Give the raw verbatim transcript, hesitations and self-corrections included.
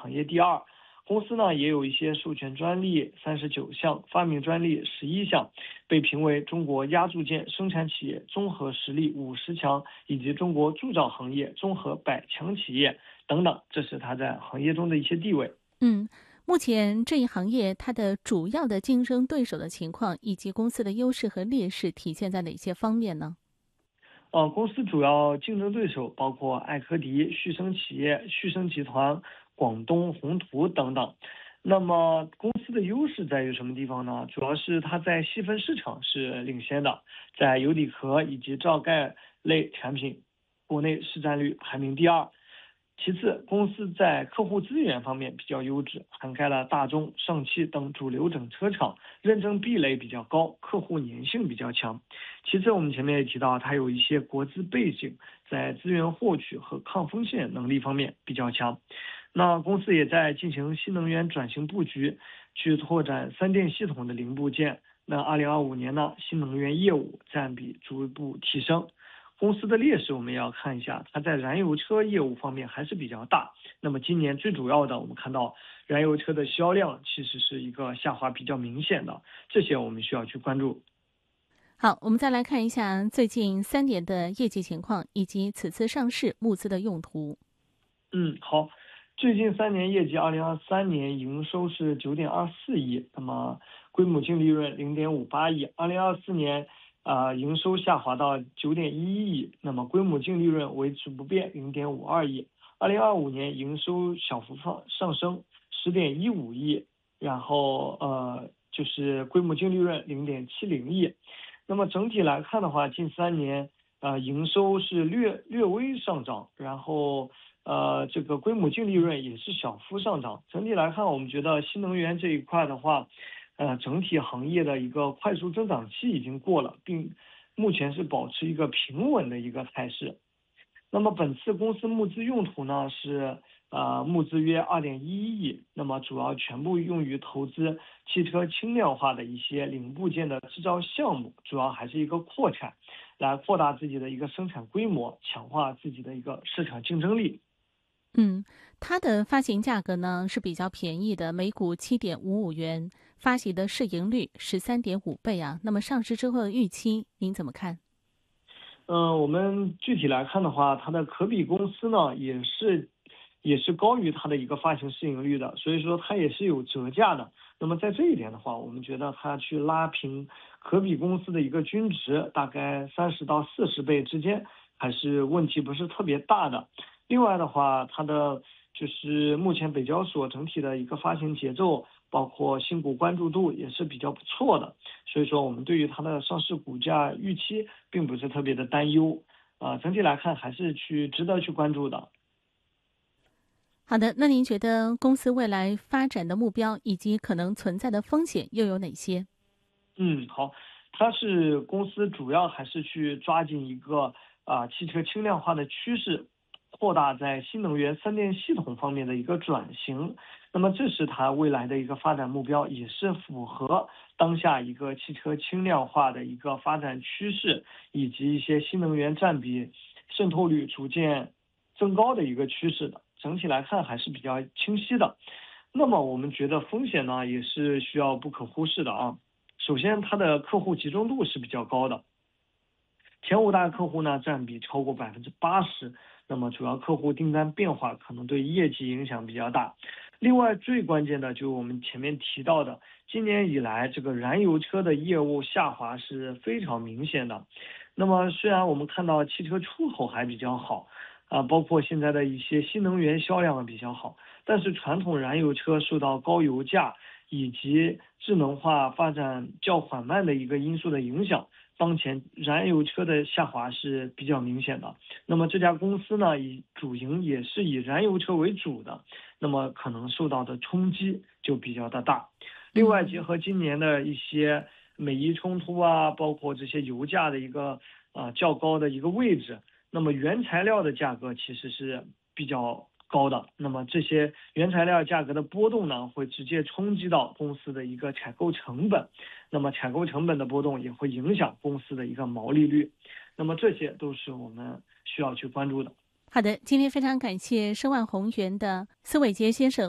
行业第二。公司呢也有一些授权专利三十九项，发明专利十一项，被评为中国压铸件生产企业综合实力五十强，以及中国铸造行业综合百强企业等等，这是它在行业中的一些地位。 嗯，目前这一行业它的主要的竞争对手的情况，以及公司的优势和劣势体现在哪些方面呢？ 呃，公司主要竞争对手包括艾科迪、旭升企业、旭升集团、广东宏图等等。那么公司的优势在于什么地方呢？主要是它在细分市场是领先的，在油底壳以及罩盖类产品，国内市占率排名第二。其次，公司在客户资源方面比较优质，涵盖了大众、上汽等主流整车厂，认证壁垒比较高，客户粘性比较强。其次，我们前面也提到，它有一些国资背景，在资源获取和抗风险能力方面比较强。那公司也在进行新能源转型布局，去拓展三电系统的零部件。那二零二五年呢，新能源业务占比逐步提升。公司的劣势我们也要看一下，它在燃油车业务方面还是比较大。那么今年最主要的，我们看到燃油车的销量其实是一个下滑比较明显的，这些我们需要去关注。 好，我们再来看一下最近三年的业绩情况，以及此次上市募资的用途。 嗯，好。最近三年业绩，二零二三年营收是九点二四亿，那么规模净利润零点五八亿。二零二四年啊、呃，营收下滑到九点一亿，那么规模净利润维持不变，零点五二亿。二零二五年营收小幅上上升，十点一五亿，然后呃就是规模净利润零点七零亿。那么整体来看的话，近三年呃营收是略略微上涨，然后呃这个规模净利润也是小幅上涨。整体来看，我们觉得新能源这一块的话，呃，整体行业的一个快速增长期已经过了，并目前是保持一个平稳的一个态势。那么本次公司募资用途呢是呃募资约二点一亿，那么主要全部用于投资汽车轻量化的一些零部件的制造项目，主要还是一个扩产，来扩大自己的一个生产规模，强化自己的一个市场竞争力。 嗯，它的发行价格呢是比较便宜的，每股七点五五元，发行的市盈率十三点五倍啊。那么上市之后的预期，您怎么看？ 嗯、呃，我们具体来看的话，它的可比公司呢也是也是高于它的一个发行市盈率的，所以说它也是有折价的。那么在这一点的话，我们觉得它去拉平可比公司的一个均值，大概三十到四十倍之间，还是问题不是特别大的。另外的话，它的就是目前北交所整体的一个发行节奏，包括新股关注度也是比较不错的，所以说我们对于它的上市股价预期并不是特别的担忧，啊、呃，整体来看还是去值得去关注的。 好的，那您觉得公司未来发展的目标以及可能存在的风险又有哪些？ 嗯，好，它是公司主要还是去抓紧一个啊、呃、汽车轻量化的趋势，扩大在新能源三电系统方面的一个转型。那么这是它未来的一个发展目标，也是符合当下一个汽车轻量化的一个发展趋势，以及一些新能源占比渗透率逐渐增高的一个趋势的。整体来看还是比较清晰的。那么我们觉得风险呢也是需要不可忽视的啊。首先，它的客户集中度是比较高的，前五大客户呢占比超过百分之八十，那么主要客户订单变化可能对业绩影响比较大。另外，最关键的就是我们前面提到的，今年以来这个燃油车的业务下滑是非常明显的。那么虽然我们看到汽车出口还比较好，啊，包括现在的一些新能源销量比较好，但是传统燃油车受到高油价以及智能化发展较缓慢的一个因素的影响，当前燃油车的下滑是比较明显的。那么这家公司呢，以主营也是以燃油车为主的，那么可能受到的冲击就比较的大。另外，结合今年的一些美伊冲突啊，包括这些油价的一个啊、呃、较高的一个位置，那么原材料的价格其实是比较高的，那么这些原材料价格的波动呢，会直接冲击到公司的一个采购成本，那么采购成本的波动也会影响公司的一个毛利率，那么这些都是我们需要去关注的。 好的，今天非常感谢申万宏源的司伟杰先生